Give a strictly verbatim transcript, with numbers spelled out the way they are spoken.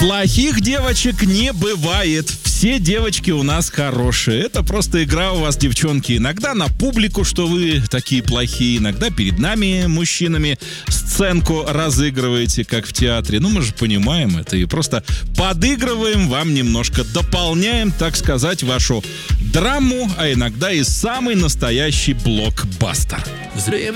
Плохих девочек не бывает. Все девочки у нас хорошие. Это просто игра у вас, девчонки. Иногда на публику, что вы такие плохие. Иногда перед нами, мужчинами, сценку разыгрываете, как в театре. Ну, мы же понимаем это. И просто подыгрываем вам немножко. Дополняем, так сказать, вашу драму, а иногда и самый настоящий блокбастер.